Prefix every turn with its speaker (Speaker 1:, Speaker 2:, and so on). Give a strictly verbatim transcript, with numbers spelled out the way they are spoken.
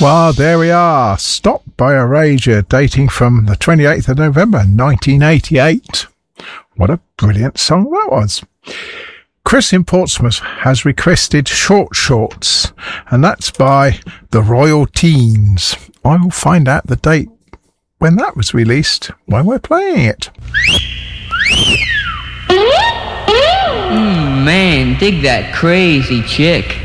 Speaker 1: Well, there we are. Stop by Erasure, dating from the twenty-eighth of November, nineteen eighty-eight. What a brilliant song that was. Chris in Portsmouth has requested Short Shorts, and that's by the Royal Teens. I will find out the date when that was released when we're playing it.
Speaker 2: Mm, man, dig that crazy chick.